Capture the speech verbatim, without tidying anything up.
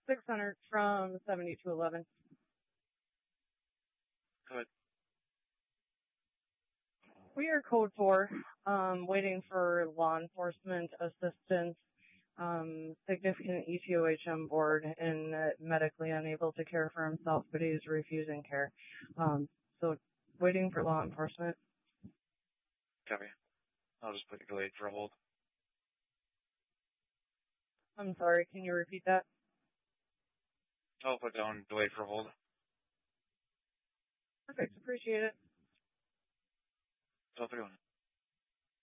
six hundred from seventy-two eleven. Go ahead. We are code four, um, waiting for law enforcement assistance, um, significant E T O H on board and uh, medically unable to care for himself, but he's refusing care. Um, so waiting for law enforcement. Copy. I'll just put delayed for a hold. I'm sorry, can you repeat that? I'll put down delayed for a hold. Perfect, appreciate it. twelve thirty-one.